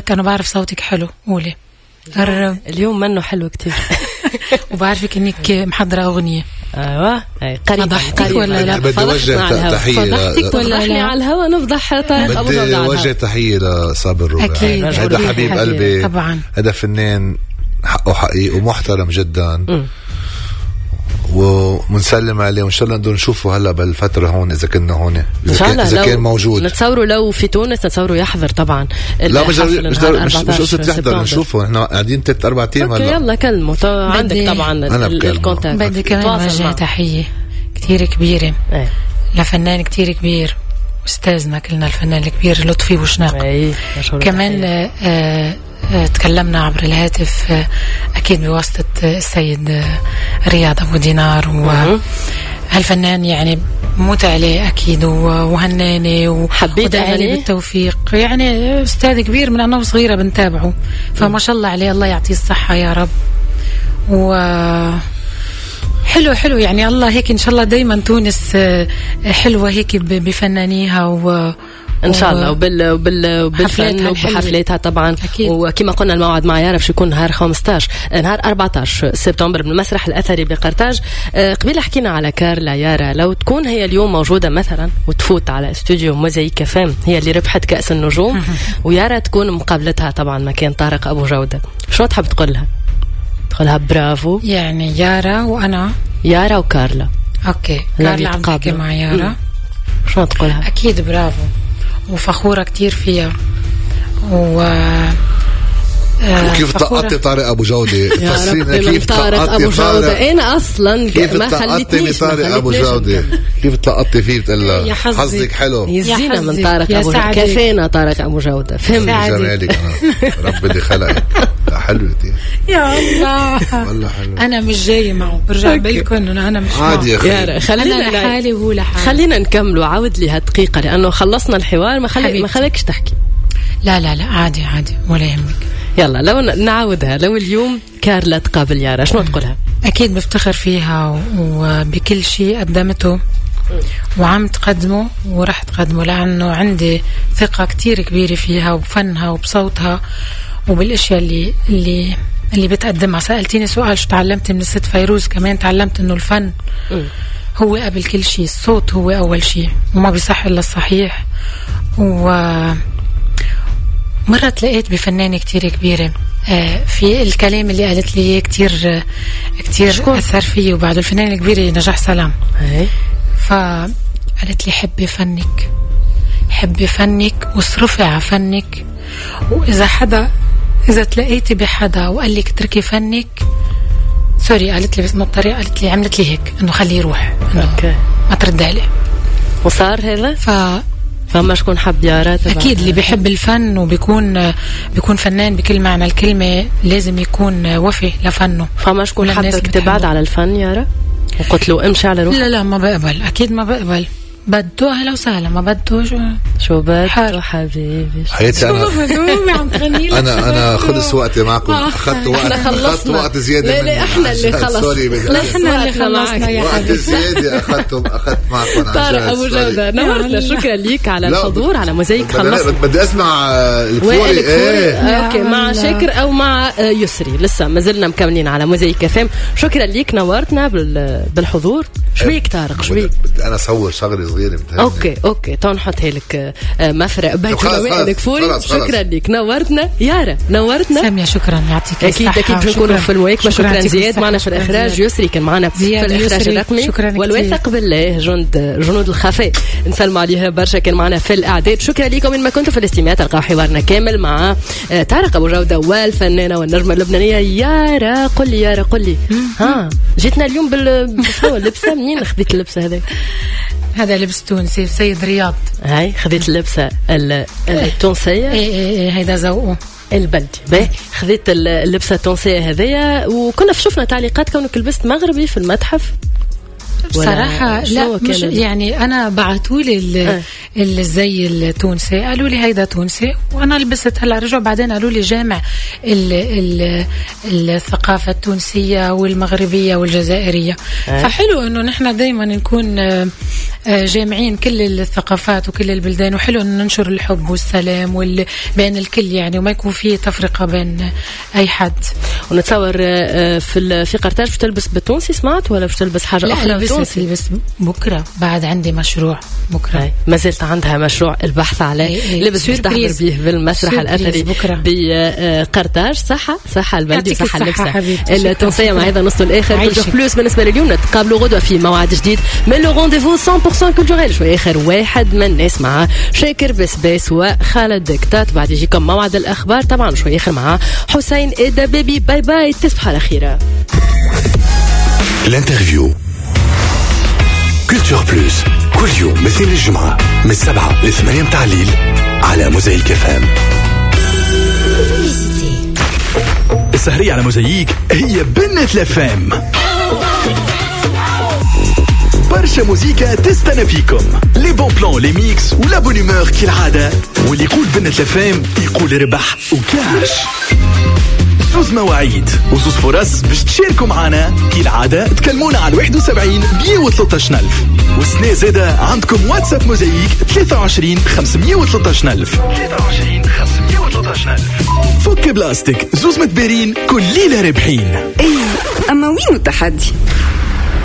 أنا بعرف صوتك حلو. قولي. اليوم منه حلو كتير. وبعرفك إنك محضرة أغنية. أيوة فضحتك ولا لا؟ بدي وجه تحية ولا على الهوا نفضح طارق أبو جودة. بدي وجه تحية لصابر الربع. أكيد. هذا حبيب قلبي طبعا. هذا فنان حقه حقيقي ومحترم جدا. ومنسلم عليه وإن شاء الله ندون نشوفه هلا بالفترة هون إذا كنا هون إذا كان موجود. نتصوره لو في تونس نتصوره يحضر طبعا. لا مش قصة يحضر نشوفه إحنا قاعدين 3-4 أيام هلا. يلا كلمه عندك طبعا الكونتاكت. بدي كمان وجه تحية كتير كبيرة لفنان كتير كبير أستاذنا كلنا الفنان الكبير لطفي بوشناق. كمان تكلمنا عبر الهاتف أكيد بواسطة السيد رياض أبو دينار وهالفنان يعني موت عليه أكيد وهناني وحبيت عليه بالتوفيق. يعني أستاذ كبير من أنا وصغيرة بنتابعه فما شاء الله عليه الله يعطيه الصحة يا رب. حلو يعني الله هيك إن شاء الله دايما تونس حلوة هيك بفنانيها ان شاء الله وبالفن وبحفلاتها طبعا أكيد. وكما قلنا الموعد مع يارا باش يكون نهار 14 سبتمبر بالمسرح الاثري بقرطاج. قبل حكينا على كارلا. يارا لو تكون هي اليوم موجوده مثلا وتفوت على استوديو موزايك فام هي اللي ربحت كأس النجوم ويارا تكون مقابلتها طبعا مكان طارق ابو جودة، شو تحب تقولها؟ تقولها برافو يعني يارا وانا يارا وكارلا. اوكي كارلا عم تحكي مع يارا شو تقولها؟ اكيد برافو وفخورة كتير فيها وكيف تلقطي طارق أبو جودة؟ فصلينا كيف طارق أبو جودة. أنا أصلا ما خليتني طارق أبو جودة كيف تلقطي فيه بتقول حظك حلو يزينا من طارق أبو جودة. كفينا طارق أبو جودة. فهم جمالك أنا رب اللي خلقك حلوتي يا الله. والله حلو. أنا مش جاي معه برجع بالكم إنه أنا مش عادي يا أخي. خلينا لحالي وهو لحالي. خلينا نكمل وعاود لي هالدقيقة لأنه خلصنا الحوار ما خليكش تحكي. لا عادي ولا يهمك. يلا لو نعاودها لو اليوم كارلا تقابل يارا شنو تقولها؟ أكيد بفتخر فيها وبكل شيء قدمته وعم تقدمه ورح تقدمه لأنه عندي ثقة كتير كبيرة فيها وبفنها وبصوتها وبالأشياء اللي بتقدمها. سألتيني سؤال شو تعلمت من الست فيروز، كمان تعلمت إنه الفن هو قبل كل شيء، الصوت هو أول شيء وما بيصح إلا الصحيح. مرة تلاقيت بفنانة كتير كبيرة في الكلام اللي قالت لي كتير أثر فيه وبعد الفنانة الكبيرة نجاح سلام فقالت لي حبي فنك واصرفي على فنك إذا تلاقيتي بحدا وقال لك اتركي فنك سوري قالت لي بس بالطريقة قالت لي عملت لي هيك إنه خليه يروح إنه ما ترد عليه. وصار هذا فما شكون حب يارا أكيد اللي بيحب الفن وبيكون فنان بكل معنى الكلمة لازم يكون وفي لفنه. فما شكون حبك تبعد على الفن يارا وقلت له امشي على روحك؟ لا ما بقبل أكيد ما بقبل. بده أهلا وسهلا ما بده شو بده حبيبي حياتي أنا خلص وقتي معكم. أخذت وقت زيادة. لا احنا اللي خلصنا يا وقت زيادة أخذت معكم. طارق أبو جودة نورتنا. شكرا ليك على الحضور على موزايك. خلصنا بدي أسمع الكفوري أوكي مع شكر أو مع يسري لسه ما زلنا مكملين على موزايك فهم. شكرا ليك نورتنا بالحضور. شويك طارق شويك أنا أصور شغلة صغيرة. اوكي تنحط هيلك مفرق بين روائلك فوري. شكرا لك نورتنا يارا نورتنا. سامية شكرا يعطيك الصحة. اكيد بنكونوا في المواكبة. شكرا زياد معنا في الاخراج. يسري كان معنا في الاخراج الرقمي والواثق بالله جنود الخفاء نسلم عليها برشا كان معنا في الاعداد. شكرا لكم من ما كنتوا في الاستماع. تلقاو حوارنا كامل مع طارق ابو جودة والفنانة والنجمة اللبنانية يارا. قل لي جيتنا اليوم باللبسة منين خديت اللبسة هذا لبس تونسي سيد رياض. هاي خذيت اللبسة التونسية. ايه هيدا ذوقه البلدي. باهي خذيت اللبسة التونسية هذيا وكنا شفنا تعليقات كونك لبست مغربي في المتحف. بصراحة لا مش يعني أنا بعتولي الزي التونسي قالوا لي هيدا تونسي وأنا لبست. هلا رجعوا بعدين قالوا لي جامع الثقافة التونسية والمغربية والجزائرية. فحلو إنه نحن دايما نكون جامعين كل الثقافات وكل البلدان، وحلو إنه ننشر الحب والسلام بين الكل يعني، وما يكون فيه تفرقة بين أي حد. ونتصور في قرطاج باش تلبس بالتونسي سمعت ولا باش تلبس حاجة أخرى؟ لا لبس بكرة، بعد عندي مشروع بكرة. ما زلت عندها مشروع البحث عليه لبس تعبر به بالمسرح الأثري بقرطاج. صحة البلدي صحة اللبسة التونسية. مع هذا نص الآخر بلوس بالنسبة لليوم. نتقابلوا غدوة في موعد جديد من لو رونديفو 100% كولتوريل. شوي آخر واحد من الناس مع شاكر بسباس وخالد دكتات. بعد يجيكم موعد الأخبار طبعا شوي آخر مع حسين إيدا بيبي. باي باي، تصبحوا على خير. الانترفيو كولتور بلوس كل يوم مثل الجمعة من 7 ل 8 متاع الليل على موزايك FM. السهرية على موزايك هي بنة لفام. برشا موزيكا تستنى فيكم، لي بون بلان لي ميكس ولا بون هومور كالعادة، واللي يقول بنة لفام يقول ربح وكاش. زوز مواعيد وزوز فرص باش تشاركوا معنا كالعادة. تكلمونا على 71 113,000. والسنة زادة عندكم واتساب موزايك 23 513,000. فك بلاستيك زوز متبارين كل ليلة ربحين. ايه اما وين التحدي؟